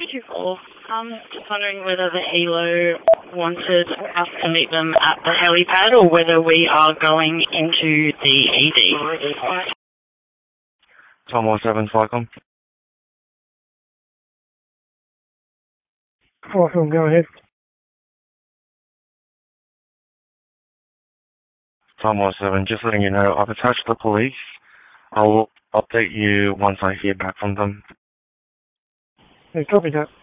224. Just wondering whether the ELO wanted us to meet them at the helipad or whether we are going into the ED. Tom 17 Flycom. Awesome, go ahead. Tom 17, just letting you know, I've attached the police. I will update you once I hear back from them. Hey, copy that.